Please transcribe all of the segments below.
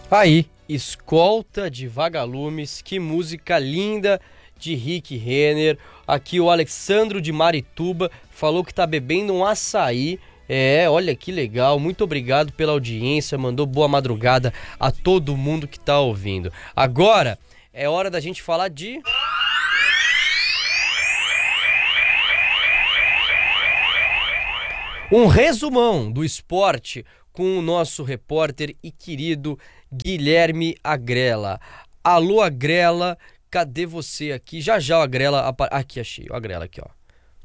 Aí, Escolta de Vagalumes, que música linda de Rick Renner. Aqui o Alexandro de Marituba falou que tá bebendo um açaí. Olha que legal, muito obrigado pela audiência, mandou boa madrugada a todo mundo que tá ouvindo. Agora é hora da gente falar de... um resumão do esporte com o nosso repórter e querido Guilherme Agrela. Alô, Agrela, cadê você aqui? Já o Agrela... Aqui, achei o Agrela aqui, ó.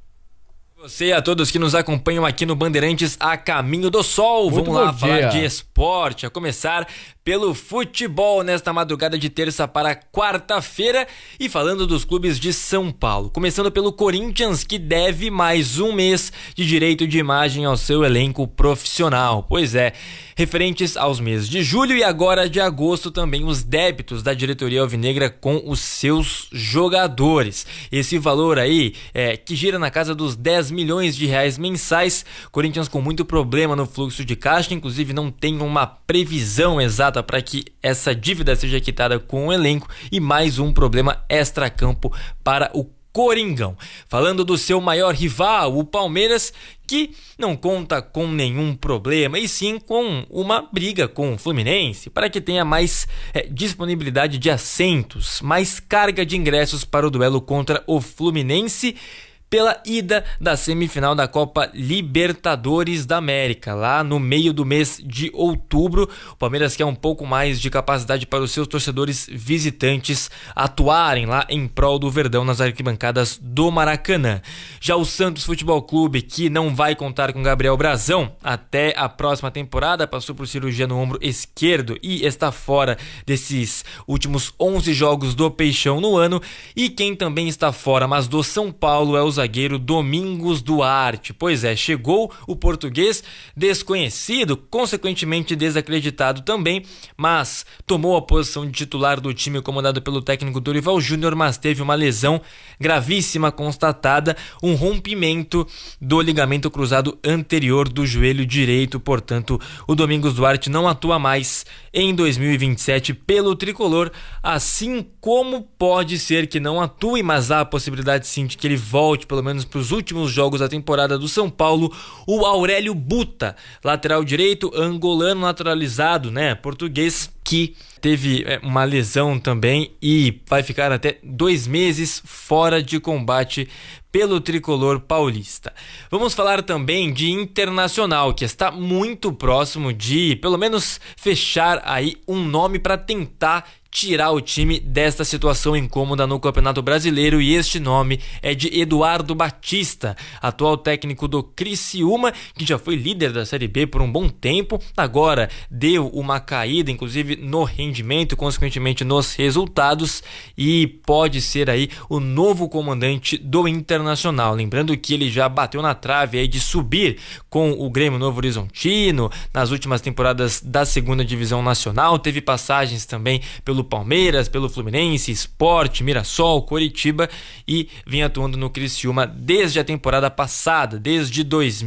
Você e a todos que nos acompanham aqui no Bandeirantes a Caminho do Sol. Muito Vamos lá bom falar dia. de esporte, a começar pelo futebol nesta madrugada de terça para quarta-feira e falando dos clubes de São Paulo. Começando pelo Corinthians, que deve mais um mês de direito de imagem ao seu elenco profissional. Pois é, referentes aos meses de julho e agora de agosto também os débitos da diretoria alvinegra com os seus jogadores. Esse valor aí que gira na casa dos 10 milhões de reais mensais. Corinthians com muito problema no fluxo de caixa, inclusive não tem uma previsão exata para que essa dívida seja quitada com o elenco e mais um problema extracampo para o Coringão. Falando do seu maior rival, o Palmeiras, que não conta com nenhum problema e sim com uma briga com o Fluminense para que tenha mais disponibilidade de assentos, mais carga de ingressos para o duelo contra o Fluminense pela ida da semifinal da Copa Libertadores da América, lá no meio do mês de outubro. O Palmeiras quer um pouco mais de capacidade para os seus torcedores visitantes atuarem lá em prol do Verdão nas arquibancadas do Maracanã. Já o Santos Futebol Clube, que não vai contar com Gabriel Brazão até a próxima temporada, passou por cirurgia no ombro esquerdo e está fora desses últimos 11 jogos do Peixão no ano. E quem também está fora, mas do São Paulo, é o zagueiro Domingos Duarte. Pois é, chegou o português desconhecido, consequentemente desacreditado também, mas tomou a posição de titular do time comandado pelo técnico Dorival Júnior, mas teve uma lesão gravíssima constatada, um rompimento do ligamento cruzado anterior do joelho direito. Portanto, o Domingos Duarte não atua mais em 2027 pelo tricolor, assim como pode ser que não atue, mas há a possibilidade sim de que ele volte pelo menos para os últimos jogos da temporada do São Paulo, o Aurélio Buta, lateral direito, angolano naturalizado, português, que teve uma lesão também e vai ficar até 2 meses fora de combate pelo tricolor paulista. Vamos falar também de Internacional, que está muito próximo de, pelo menos, fechar aí um nome para tentar tirar o time desta situação incômoda no Campeonato Brasileiro, e este nome é de Eduardo Batista, atual técnico do Criciúma, que já foi líder da Série B por um bom tempo, agora deu uma caída, inclusive no rendimento, consequentemente nos resultados, e pode ser aí o novo comandante do Internacional. Lembrando que ele já bateu na trave aí de subir com o Grêmio Novo Horizontino nas últimas temporadas da segunda divisão nacional, teve passagens também pelo Palmeiras, pelo Fluminense, Sport, Mirassol, Coritiba, e vinha atuando no Criciúma desde a temporada passada, desde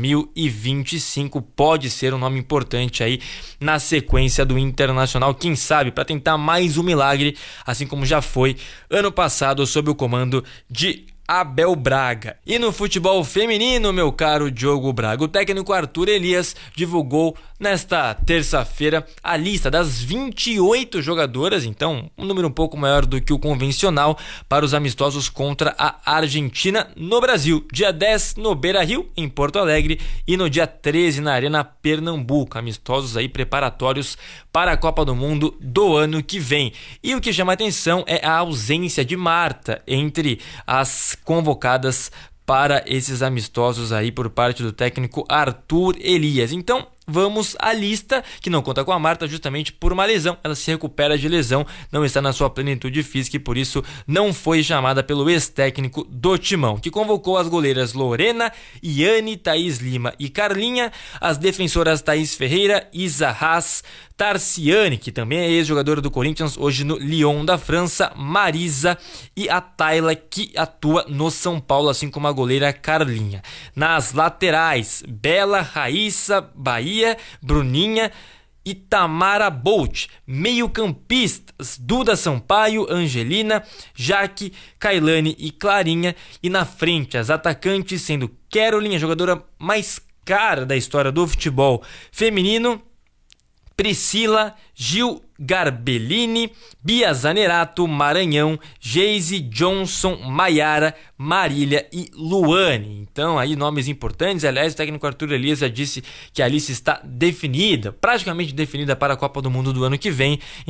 2025. Pode ser um nome importante aí na sequência do Internacional, quem sabe para tentar mais um milagre, assim como já foi ano passado sob o comando de Abel Braga. E no futebol feminino, meu caro Diogo Braga, o técnico Arthur Elias divulgou nesta terça-feira a lista das 28 jogadoras, então um número um pouco maior do que o convencional, para os amistosos contra a Argentina no Brasil. Dia 10 no Beira-Rio, em Porto Alegre, e no dia 13 na Arena Pernambuco. Amistosos aí preparatórios para a Copa do Mundo do ano que vem. E o que chama a atenção é a ausência de Marta entre as convocadas para esses amistosos aí por parte do técnico Arthur Elias. Então, vamos à lista, que não conta com a Marta justamente por uma lesão. Ela se recupera de lesão, não está na sua plenitude física e por isso não foi chamada pelo ex-técnico do Timão, que convocou as goleiras Lorena, Iane, Thaís Lima e Carlinha, as defensoras Thaís Ferreira, Isa Haas, Tarciane, que também é ex-jogadora do Corinthians, hoje no Lyon da França, Marisa, e a Tayla, que atua no São Paulo, assim como a goleira Carlinha. Nas laterais, Bela, Raíssa, Bahia, Bruninha e Tamara Bolt. Meio-campistas: Duda Sampaio, Angelina, Jaque, Kailane e Clarinha. E na frente, as atacantes sendo Caroline, a jogadora mais cara da história do futebol feminino, Priscila, Gil Garbellini, Bia Zanerato, Maranhão, Geise, Johnson, Maiara, Marília e Luane. Então aí nomes importantes. Aliás, o técnico Arthur Elias já disse que a lista está definida, praticamente definida para a Copa do Mundo do ano que vem.